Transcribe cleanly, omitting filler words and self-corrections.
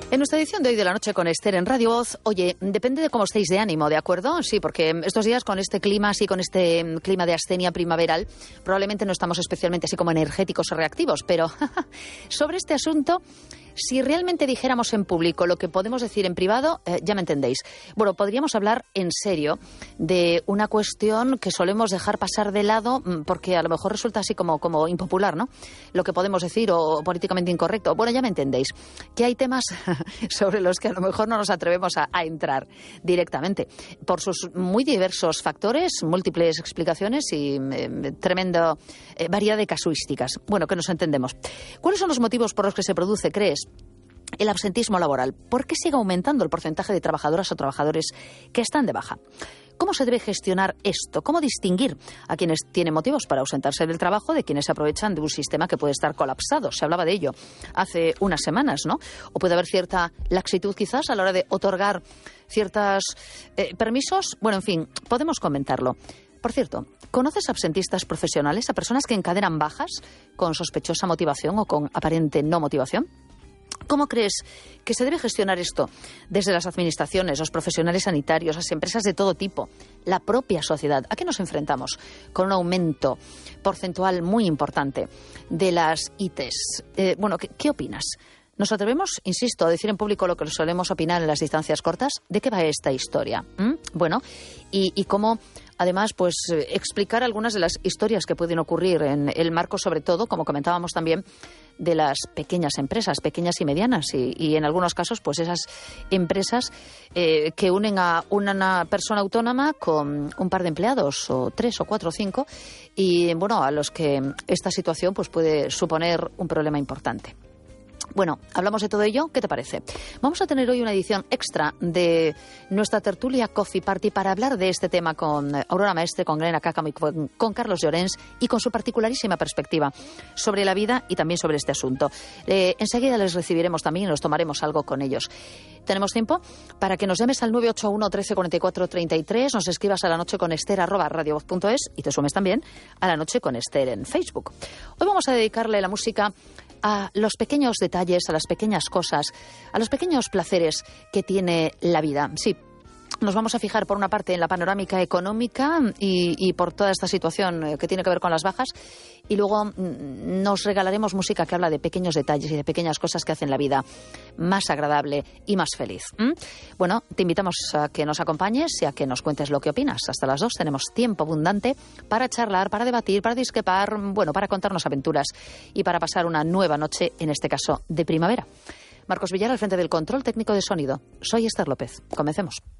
En nuestra edición de hoy de la noche con Esther en Radio Voz, oye, depende de cómo estéis de ánimo, ¿de acuerdo? Sí, porque estos días con este clima, así con este clima de astenia primaveral, probablemente no estamos especialmente así como energéticos o reactivos, pero sobre este asunto, si realmente dijéramos en público lo que podemos decir en privado, ya me entendéis. Bueno, podríamos hablar en serio de una cuestión que solemos dejar pasar de lado porque a lo mejor resulta así como impopular, ¿no? Lo que podemos decir o políticamente incorrecto. Bueno, ya me entendéis. Que hay temas sobre los que a lo mejor no nos atrevemos a entrar directamente por sus muy diversos factores, múltiples explicaciones y tremenda variedad de casuísticas. Bueno, que nos entendemos. ¿Cuáles son los motivos por los que se produce, crees, el absentismo laboral? ¿Por qué sigue aumentando el porcentaje de trabajadoras o trabajadores que están de baja? ¿Cómo se debe gestionar esto? ¿Cómo distinguir a quienes tienen motivos para ausentarse del trabajo de quienes se aprovechan de un sistema que puede estar colapsado? Se hablaba de ello hace unas semanas, ¿no? O puede haber cierta laxitud quizás a la hora de otorgar ciertos permisos. Bueno, en fin, podemos comentarlo. Por cierto, ¿conoces absentistas profesionales, a personas que encadenan bajas con sospechosa motivación o con aparente no motivación? ¿Cómo crees que se debe gestionar esto desde las administraciones, los profesionales sanitarios, las empresas de todo tipo, la propia sociedad? ¿A qué nos enfrentamos? Con un aumento porcentual muy importante de las ITs. Bueno, ¿qué opinas? ¿Nos atrevemos, insisto, a decir en público lo que solemos opinar en las distancias cortas? ¿De qué va esta historia? Bueno, y cómo, además, pues explicar algunas de las historias que pueden ocurrir en el marco, sobre todo, como comentábamos también, de las pequeñas empresas, pequeñas y medianas, y en algunos casos, pues esas empresas que unen a una persona autónoma con un par de empleados, o 3 o 4 o 5, y bueno, a los que esta situación pues puede suponer un problema importante. Bueno, hablamos de todo ello. ¿Qué te parece? Vamos a tener hoy una edición extra de nuestra tertulia Coffee Party para hablar de este tema con Aurora Maestre, con Glena Cácamo y con Carlos Llorens, y con su particularísima perspectiva sobre la vida y también sobre este asunto. Enseguida les recibiremos también y nos tomaremos algo con ellos. Tenemos tiempo para que nos llames al 981 13 44 33, nos escribas a la noche con Esther @radiovoz.es y te sumes también a la noche con Esther en Facebook. Hoy vamos a dedicarle la música a los pequeños detalles, a las pequeñas cosas, a los pequeños placeres que tiene la vida. Sí, nos vamos a fijar por una parte en la panorámica económica y por toda esta situación que tiene que ver con las bajas, y luego nos regalaremos música que habla de pequeños detalles y de pequeñas cosas que hacen la vida más agradable y más feliz. Bueno, te invitamos a que nos acompañes y a que nos cuentes lo que opinas. Hasta las 2 tenemos tiempo abundante para charlar, para debatir, para discrepar, bueno, para contarnos aventuras y para pasar una nueva noche, en este caso de primavera. Marcos Villar al frente del control técnico de sonido. Soy Esther López. Comencemos.